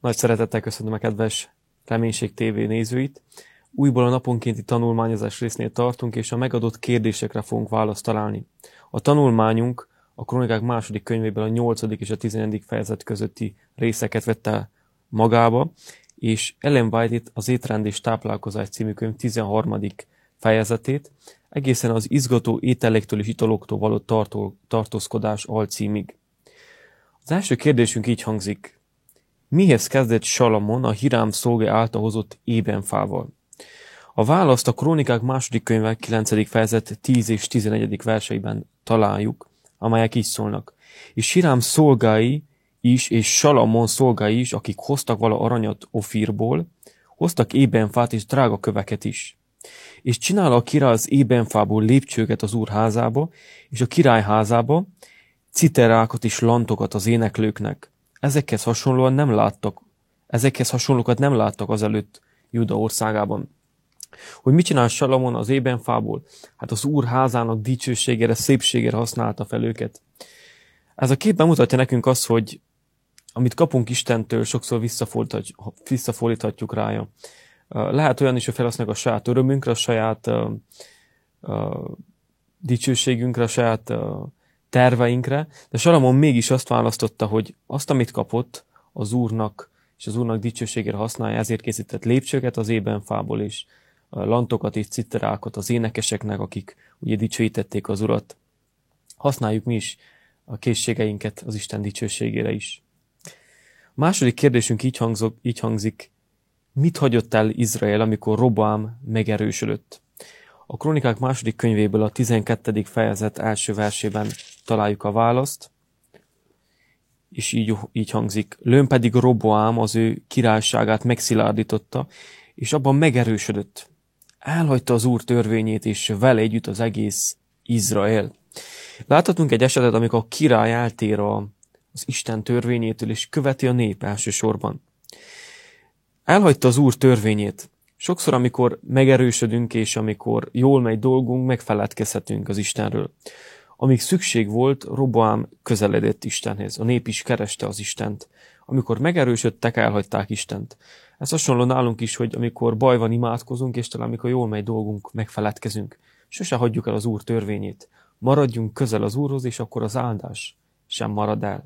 Nagy szeretettel köszönöm a kedves Reménység TV nézőit. Újból a naponkénti tanulmányozás résznél tartunk, és a megadott kérdésekre fogunk választ találni. A tanulmányunk a Krónikák második könyvéből a 8. és a 11. fejezet közötti részeket vette magába, és Ellen White az Étrend és táplálkozás című könyv 13. fejezetét, egészen az izgató ételektől és italoktól való tartózkodás alcímig. Az első kérdésünk így hangzik. Mihez kezdett Salamon a Hirám szolga által hozott ébenfával? A választ a Krónikák második könyve 9. fejezet 10 és 11. verseiben találjuk, amelyek így szólnak. És Hirám szolgái is, és Salamon szolgái is, akik hoztak vala aranyat Ofírból, hoztak ébenfát és drága köveket is. És csinál a király az ébenfából lépcsőket az úr házába, és a király házába, citerákat és lantokat az éneklőknek. Ezekhez hasonlókat nem láttak azelőtt Júda országában. Hogy mit csinál Salamon az ébenfából? Hát az úr házának dicsőségére, szépségére használta fel őket. Ez a kép bemutatja nekünk azt, hogy amit kapunk Istentől, sokszor visszafordíthatjuk rája. Lehet olyan is, hogy felhasználjuk a saját örömünkre, a saját dicsőségünkre, a saját terveinkre, de Salamon mégis azt választotta, hogy azt, amit kapott az úrnak, és az úrnak dicsőségére használja, ezért készített lépcsőket az ébenfából, és lantokat és citterákat az énekeseknek, akik ugye dicsőítették az urat. Használjuk mi is a készségeinket az Isten dicsőségére is. A második kérdésünk így hangzik, mit hagyott el Izrael, amikor Roboám megerősödött? A Krónikák második könyvéből a 12. fejezet első versében találjuk a választ, és így hangzik. Lőn pedig Roboám az ő királyságát megszilárdította, és abban megerősödött. Elhagyta az Úr törvényét, és vele együtt az egész Izrael. Láthatunk egy esetet, amikor a király eltér az Isten törvényétől, és követi a nép elsősorban. Elhagyta az Úr törvényét. Sokszor, amikor megerősödünk, és amikor jól megy dolgunk, megfeledkezhetünk az Istenről. Amíg szükség volt, Roboám közeledett Istenhez. A nép is kereste az Istent. Amikor megerősödtek, elhagyták Istent. Ez hasonló nálunk is, hogy amikor baj van, imádkozunk, és talán amikor jól megy dolgunk, megfeledkezünk. Sose hagyjuk el az Úr törvényét. Maradjunk közel az Úrhoz, és akkor az áldás sem marad el.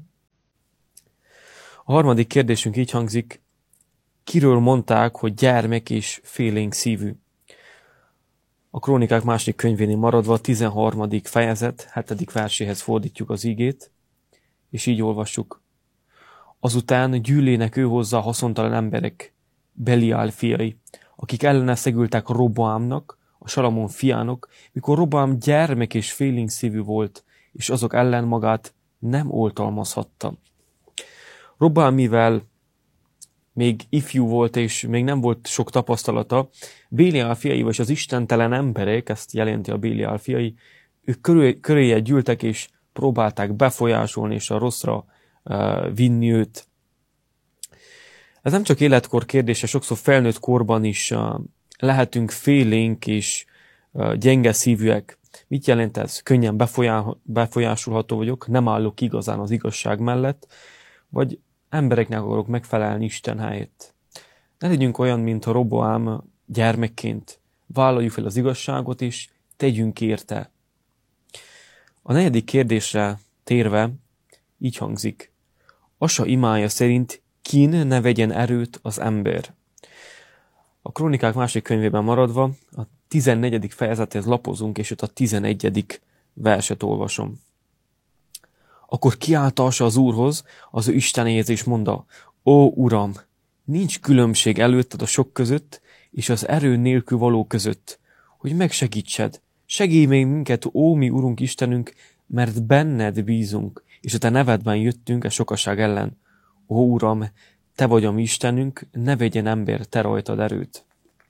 A harmadik kérdésünk így hangzik, kiről mondták, hogy gyermek és félénk szívű? A Krónikák második könyvénél maradva a 13. fejezet 7. verséhez fordítjuk az igét, és így olvassuk. Azután gyűlének ő hozzá haszontalan emberek, Beliál fiai, akik ellene szegültek Roboámnak, a Salamon fiának, mikor Roboám gyermek és félénk szívű volt, és azok ellen magát nem oltalmazhatta. Roboám, mivel még ifjú volt, és még nem volt sok tapasztalata, Béliál fiai, vagy az istentelen emberek, ezt jelenti a Béliál fiai, ők köréje gyűltek, és próbálták befolyásolni, és a rosszra vinni őt. Ez nem csak életkor kérdése, sokszor felnőtt korban is lehetünk félénk és gyenge szívűek. Mit jelent ez? Könnyen befolyásolható vagyok, nem állok igazán az igazság mellett, vagy embereknek akarok megfelelni Isten helyett. Ne legyünk olyan, mint a Roboám gyermekként. Vállaljuk fel az igazságot, és tegyünk érte. A negyedik kérdésre térve így hangzik. Asa imája szerint kin ne vegyen erőt az ember. A Krónikák második könyvében maradva a 14. fejezethez lapozunk, és ott a 11. verset olvasom. Akkor kiállt Asa az Úrhoz, az ő Istenéhez, és mondta, ó Uram, nincs különbség előtted a sok között, és az erő nélkül való között, hogy megsegítsed. Segíts még minket, ó mi Urunk Istenünk, mert benned bízunk, és a te nevedben jöttünk a sokaság ellen. Ó Uram, te vagy a mi Istenünk, ne vegyen ember te rajtad erőt.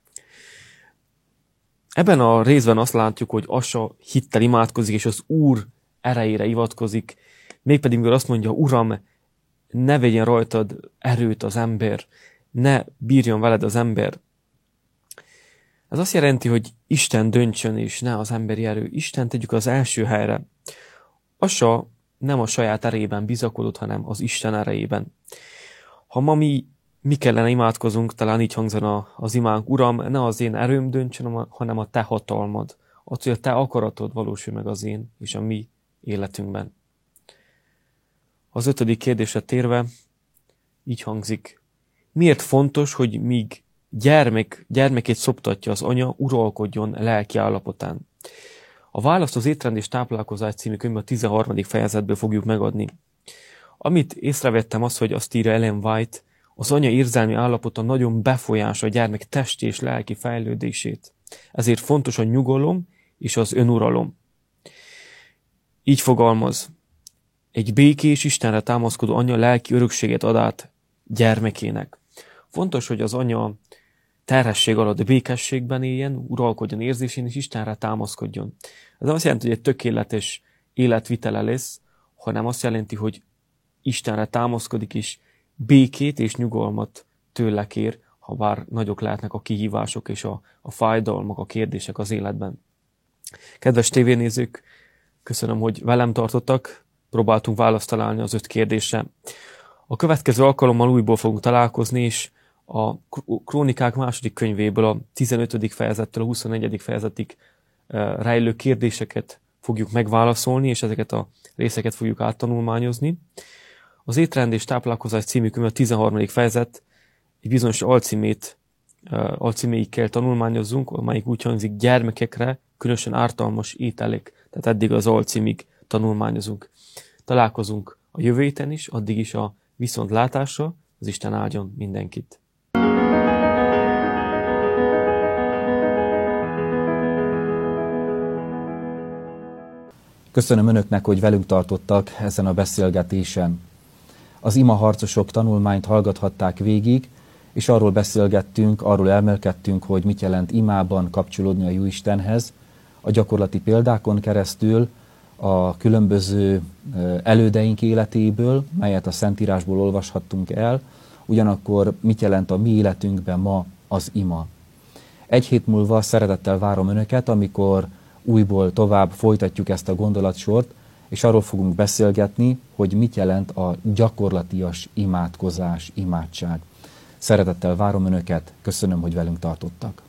Ebben a részben azt látjuk, hogy Asa hittel imádkozik, és az Úr erejére hivatkozik, mégpedig mivel azt mondja, Uram, ne vegyen rajtad erőt az ember, ne bírjon veled az ember. Ez azt jelenti, hogy Isten döntsön, és ne az emberi erő. Isten tegyük az első helyre. Asa nem a saját erejében bizakodott, hanem az Isten erejében. Ha ma mi mi kellene imádkozunk, talán így hangzana az imánk: Uram, ne az én erőm döntsön, hanem a te hatalmad. Az, hogy a te akaratod valósul meg az én és a mi életünkben. Az 5. kérdésre térve így hangzik: miért fontos, hogy míg gyermekét szoptatja az anya, uralkodjon lelki állapotán? A választ az Étrend és táplálkozás című könyvben a 13. fejezetből fogjuk megadni. Amit észrevettem, az, hogy azt írja Ellen White, az anya érzelmi állapota nagyon befolyásolja a gyermek testi és lelki fejlődését. Ezért fontos a nyugalom és az önuralom. Így fogalmaz: egy békés, Istenre támaszkodó anya lelki örökséget ad át gyermekének. Fontos, hogy az anya terhesség alatt békességben éljen, uralkodjon érzésén, és Istenre támaszkodjon. Ez nem azt jelenti, hogy egy tökéletes életvitele lesz, hanem azt jelenti, hogy Istenre támaszkodik, és békét és nyugalmat tőle kér, ha bár nagyok lehetnek a kihívások és a fájdalmak, a kérdések az életben. Kedves tévénézők, köszönöm, hogy velem tartottak, próbáltunk választ találni az 5 kérdésre. A következő alkalommal újból fogunk találkozni, és a Krónikák 2. könyvéből a 15. fejezettől a 24. fejezetig rejlő kérdéseket fogjuk megválaszolni, és ezeket a részeket fogjuk áttanulmányozni. Az Étrend és táplálkozás című könyv a 13. fejezet egy bizonyos alcíméig kell tanulmányozzunk, amelyik úgy hangzik: gyermekekre különösen ártalmas ételek. Tehát eddig az alcímig tanulmányozunk. Találkozunk a jövő héten is, addig is a viszontlátásra. Az Isten áldjon mindenkit. Köszönöm Önöknek, hogy velünk tartottak ezen a beszélgetésen. Az imaharcosok tanulmányt hallgathatták végig, és arról beszélgettünk, arról elmélkedtünk, hogy mit jelent imában kapcsolódni a Jóistenhez, a gyakorlati példákon keresztül, a különböző elődeink életéből, melyet a Szentírásból olvashattunk el, ugyanakkor mit jelent a mi életünkben ma az ima. Egy hét múlva szeretettel várom Önöket, amikor újból tovább folytatjuk ezt a gondolatsort, és arról fogunk beszélgetni, hogy mit jelent a gyakorlatias imádkozás, imádság. Szeretettel várom Önöket, köszönöm, hogy velünk tartottak.